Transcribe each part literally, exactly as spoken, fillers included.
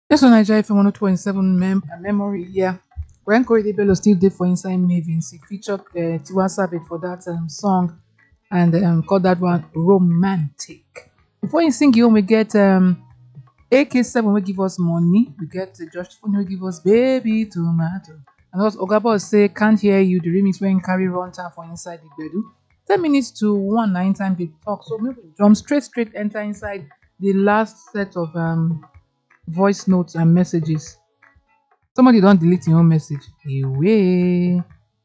Yes, on Nigeria F M one oh two point seven mem- uh, memory, yeah. When Corey Bello still did for Inside Mavins, he featured uh, Tiwa Savage for that um, song and um, called that one Romantic. Before you sing, you we get um, A K seven will give us money. We get uh, Josh Funny will give us Baby Tomato. And also Ogabo say Can't Hear You, the remix when carry run time for Inside the Bedu. ten minutes to one nine time they talk. So maybe jump straight, straight enter inside the last set of um voice notes and messages. Somebody don't delete your own message. Away.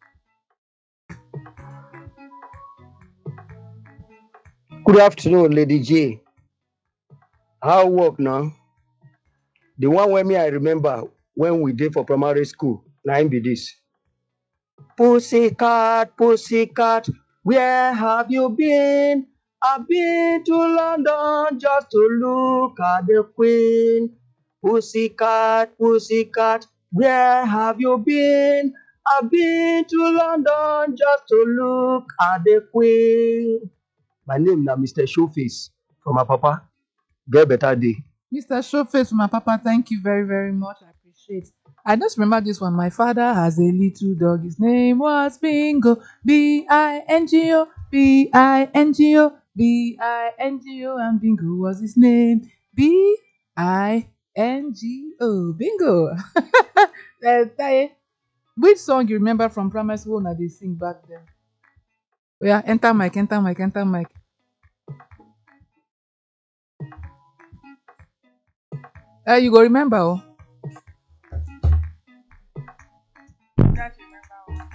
Good afternoon, Lady J. How work now? The one where me I remember when we did for primary school. Nine be this. Pussycat, pussycat, where have you been? I've been to London just to look at the Queen. Pussycat, pussycat, where have you been? I've been to London just to look at the Queen. My name now Mister Showface from my papa. Get better day. Mister Showface from my papa, thank you very, very much. I appreciate. I just remember this one. My father has a little dog. His name was Bingo. B I N G O. B I N G O. B I N G O. And Bingo was his name. B I N G O. Bingo. Eh, eh, Which song you remember from primary school that they sing back then? Oh, yeah, enter mic, enter mic, enter mic. Uh, you go remember, oh. Can't remember.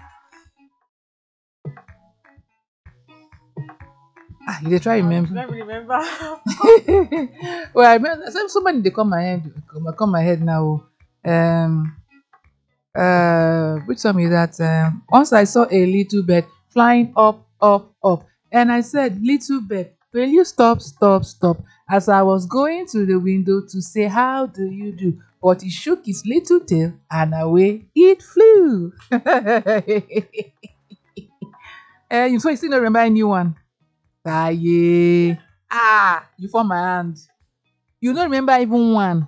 Ah, you dey try remember. Let me remember. Well, I remember some- somebody they come my head, come, come my head now. Oh. Um, uh, which song is that? Um, once I saw a little bird flying up, up, up, and I said, "Little bird, will you stop, stop, stop?" As I was going to the window to say, "How do you do?" But he shook his little tail and away it flew. Uh, you so you still don't remember any one? Taye. Ah, you form my hand. You don't remember even one.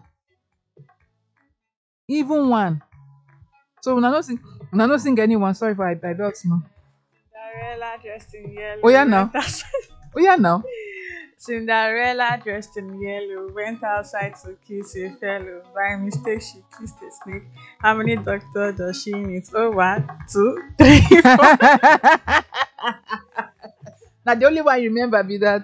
Even one. So when I don't sing, when I don't sing anyone, sorry for I, I don't know. Cinderella dressed in yellow. Oh yeah now. Went outside. Oh yeah now. Cinderella dressed in yellow went outside to kiss a fellow. By mistake, she kissed a snake. How many doctors does she need? Oh, one, two, three, four. Now the only one you remember be that.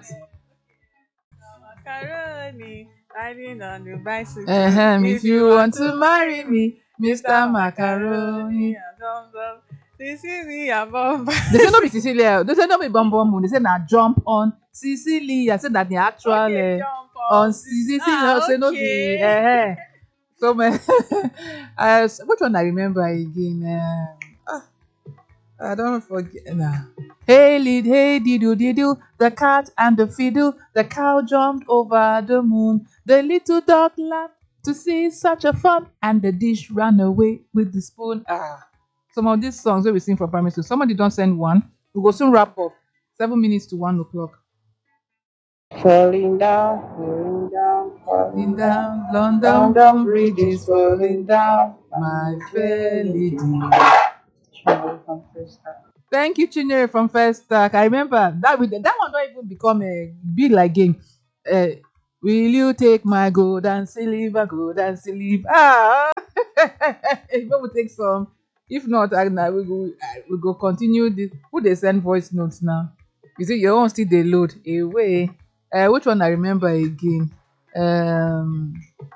Macaroni riding on the bicycle. Uh-huh, if you want to marry me, Mister Macaroni. and thumbs up. Sicily and Bomba. They say no be Cecilia. They say no be Bum Bum. They say na jump on Sicily. I said that the actual Okay, uh, jump on on. Sicily. Ah, Say no be. okay. Uh, so man, uh, so which one I remember again? Um, I don't forget now. Hey lead, hey diddle diddle, the cat and the fiddle, the cow jumped over the moon, the little dog laughed to see such a fun, and the dish ran away with the spoon. Ah, some of these songs wey we sing for primary school, somebody don send one. We go soon wrap up. Seven minutes to one o'clock. Falling down, falling down, Falling falling down. down, London London Bridge Bridge is is falling falling down, down. my My fair fair lady. lady. Child from first time. Thank you, Chinyere from First Stack. I remember that with that one don't even become a big like game. Uh, will you take my gold and silver, gold and silver? Ah, if we take some. If not, I, I we go I, we go continue this. Who they send voice notes now? You see, your own still they load away. Uh, which one I remember again? Um,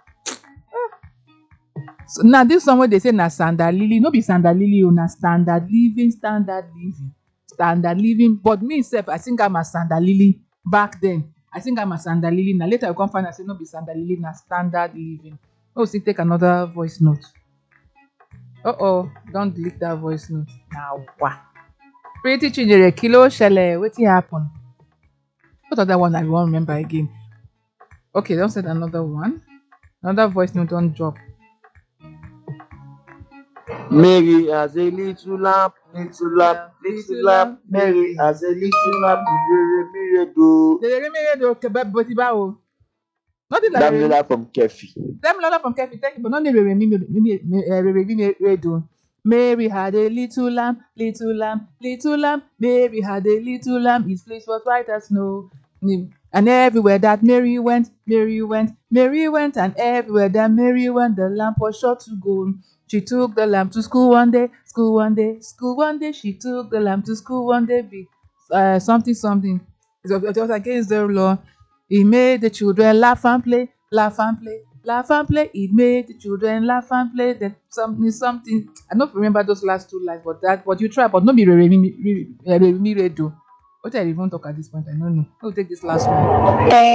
so now this one wey dey say na standard lily, no be standard lily o, na standard living, standard living, standard living. But me sef, I think I'm a standard lily back then. I think I'm a standard lily. Now later I come find out say no be standard lily, na standard living. Oh, see, take another voice note. Uh oh, don't delete that voice note. Now what? Pretty Chinyere, kilo shele, wetin happen? What other one I won't remember again? Okay, don't send another one. Another voice note don't drop. Mary has a little lamp, little lamp, little lamp. Mary has a little lamp. Mire, mire, do. Dèrè mi rédíò kẹ̀bẹ́ bó ti báwo? Nothing like Damilola from Kefi. Them Lola from Kefi, thank you, but not the Rere Mimi, Mimi, Mimi, uh, Rere Mimi Redo. Mary had a little lamb, little lamb, little lamb. Mary had a little lamb, his fleece was white as snow. Mm. And everywhere that Mary went, Mary went, Mary went, and everywhere that Mary went, the lamb was sure to go. She took the lamb to school one day, school one day, school one day. She took the lamb to school one day. Be uh, something, something. It was, it was against the law. He made the children laugh and play, laugh and play, laugh and play. He made the children laugh and play. Then something, something. I don't remember those last two lines, but that, but you try, but not be Rere Mimi Redo. What I even talk at this point, I don't know. We'll take this last one.